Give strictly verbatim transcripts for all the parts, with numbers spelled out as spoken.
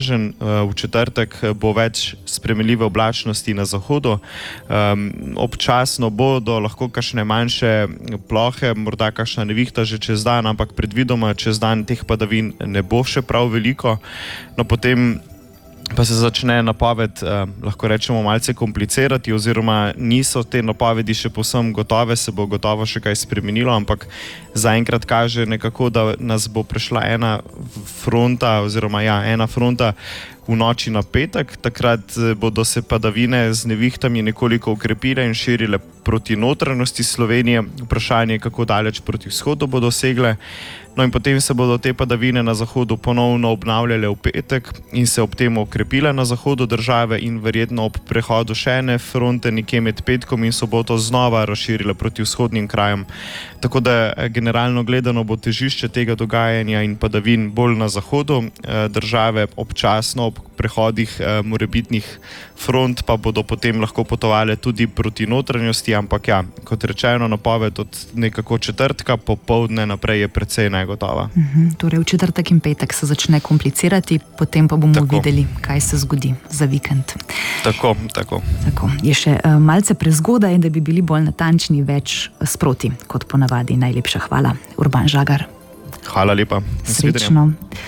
V četrtek bo več spremenljive oblačnosti na zahodu. Um, občasno bodo lahko kakšne manjše plohe, morda kakšna nevihta že čez dan, ampak predvidoma čez dan teh padavin ne bo še prav veliko. No, potem pa se začne napoved, eh, lahko rečemo, malce komplicirati, oziroma niso te napovedi še povsem gotove, se bo gotovo še kaj spremenilo, ampak zaenkrat kaže nekako, da nas bo prišla ena fronta, oziroma ja, ena fronta v noči na petek. Takrat bodo se padavine z nevihtami nekoliko ukrepile in širile proti notranjosti Slovenije. Vprašanje je, kako daleč proti vzhodu bodo segle. No in potem se bodo te padavine na zahodu ponovno obnavljale v petek in se ob tem okrepile na zahodu države in verjetno ob prehodu še ene fronte nekje med petkom in soboto znova razširile proti vzhodnim krajem. Tako da generalno gledano bo težišče tega dogajanja in padavin bolj na zahodu države, občasno ob prehodih morebitnih front pa bodo potem lahko potovale tudi proti notranjosti, ampak ja, kot rečeno, napoved od nekako četrtka popoldne naprej je precej negotova. Mhm, torej v četrtek in petek se začne komplicirati, potem pa bomo tako videli, kaj se zgodi za vikend. Tako, tako. Tako. Je še uh, malce prezgodaj, da bi bili bolj natančni, več sproti, kot ponavadi. Najlepša hvala, Urban Žagar. Hvala lepa. Srečno.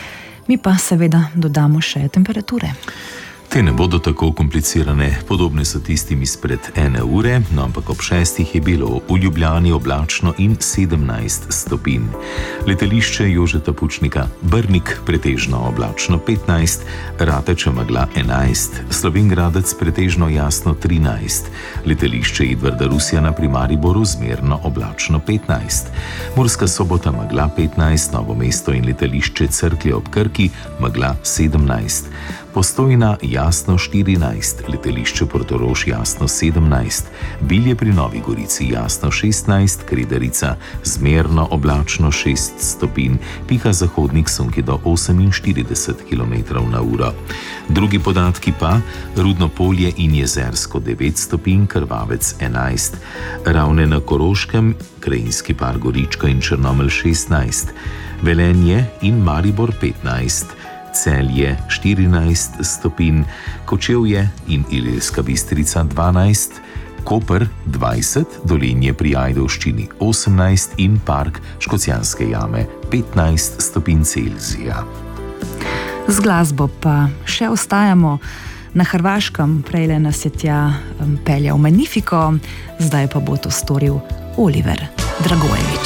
Mi pa seveda dodamo še temperature. Te ne bodo tako komplicirane, podobne so tistim izpred ene ure, no ampak ob šestih je bilo v Ljubljani oblačno in sedemnajst stopinj. Letališče Jožeta Pučnika Brnik pretežno oblačno petnajst, Rateče megla enajst, Slovenj Gradec pretežno jasno trinajst, letališče Edvarda Rusjana pri Mariboru zmerno oblačno petnajst, Murska Sobota megla petnajst, Novo mesto in letališče Cerklje ob Krki megla sedemnajst, Postojna jasno štirinajst, letališče Portorož jasno sedemnajst, Bilje pri Novi Gorici jasno šestnajst, Kredarica zmerno oblačno šest stopinj, piha zahodnik sunki do oseminštirideset kilometrov na uro. Drugi podatki pa: Rudno Polje in Jezersko devet stopinj, Krvavec enajst, Ravne na Koroškem, Krajinski par Gorička in Črnomelj šestnajst, Velenje in Maribor petnajst, Celje štirinajst stopinj, Kočevje in Ilirska Bistrica dvanajst, Koper dvajset, Dolenje pri Ajdovščini osemnajst in Park Škocjanske jame petnajst stopinj Celzija. Z glasbo pa še ostajamo na Hrvaškem. Prejle nas je tja peljal Magnifico, zdaj pa bo to storil Oliver Dragojević.